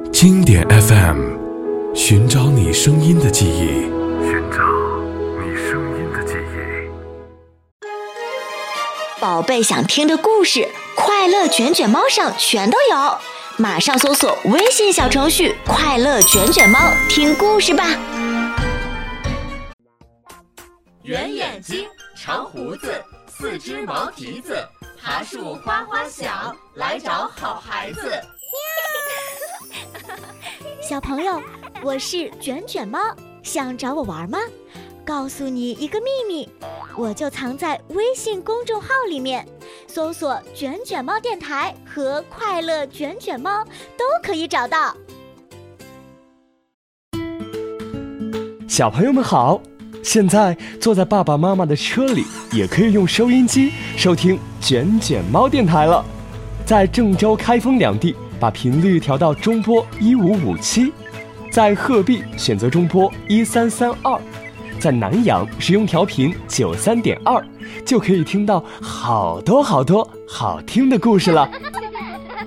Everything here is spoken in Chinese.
经典 FM， 寻找你声音的记忆，寻找你声音的记忆。 宝贝想听的故事，快乐卷卷猫上全都有，马上搜索微信小程序快乐卷卷猫听故事吧。 圆眼睛，长胡子，四只毛蹄子，爬树哗哗响，来找好孩子。 小朋友，我是卷卷猫，想找我玩吗？告诉你一个秘密，我就藏在微信公众号里面，搜索卷卷猫电台和快乐卷卷猫都可以找到。 小朋友们好，现在坐在爸爸妈妈的车里，也可以用收音机收听卷卷猫电台了。在郑州、开封两地把频率调到中波1557，在鹤壁选择中波1332，在南阳使用调频93.2，就可以听到好多好听的故事了。